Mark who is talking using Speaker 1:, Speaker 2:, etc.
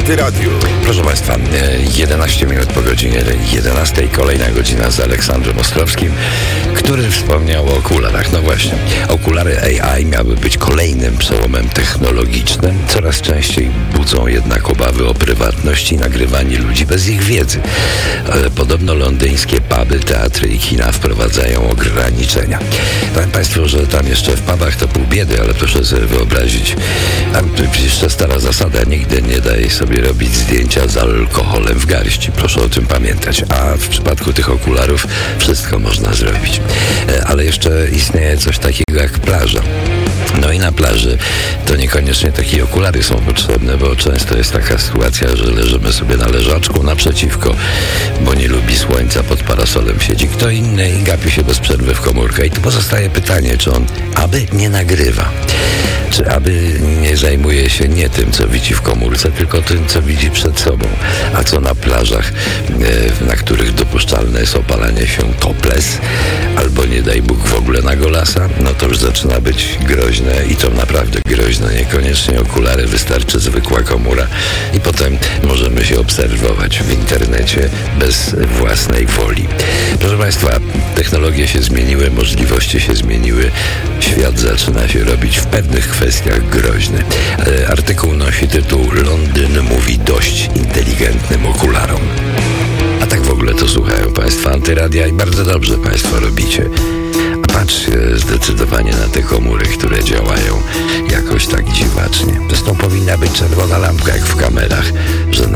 Speaker 1: Antyradio.
Speaker 2: Proszę Państwa, 11 minut po godzinie 11, kolejna godzina z Aleksandrem Ostrowskim, który wspomniał o okularach. No właśnie, okulary AI miały być kolejnym przełomem technologicznym. Coraz częściej budzą jednak obawy o prywatność i nagrywanie ludzi bez ich wiedzy. Podobno londyńskie puby, teatry i kina wprowadzają ograniczenia. Powiem Państwu, że tam jeszcze w pubach to pół biedy, ale proszę sobie wyobrazić, przecież to stara zasada, nigdy nie daj sobie robić zdjęcia z alkoholem w garści. Proszę o tym pamiętać. A w przypadku tych okularów wszystko można zrobić. Ale jeszcze istnieje coś takiego jak plaża. No i na plaży to niekoniecznie takie okulary są potrzebne, bo często jest taka sytuacja, że leżymy sobie na leżaczku naprzeciwko, bo nie lubi słońca, pod parasolem siedzi kto inny i gapi się bez przerwy w komórkę. I tu pozostaje pytanie, czy on aby nie nagrywa, czy aby nie zajmuje się nie tym, co widzi w komórce, tylko tym, co widzi przed sobą. A co na plażach, na których dopuszczalne jest opalanie się topless, albo nie daj Bóg w ogóle na golasa, no to już zaczyna być groźne i to naprawdę groźne. Niekoniecznie okulary, wystarczy zwykła komóra i potem możemy się obserwować w internecie bez własnej woli. Proszę Państwa, technologie się zmieniły, możliwości się zmieniły, świat zaczyna się robić w pewnych kwestiach groźny. Artykuł nosi tytuł „Londyn mówi dość inteligentnym okularom”. A tak w ogóle to słuchają Państwo Antyradia i bardzo dobrze Państwo robicie. A patrzcie zdecydowanie na te komóry, które działają jakoś tak dziwacznie. Zresztą powinna być czerwona lampka jak w kamerach, że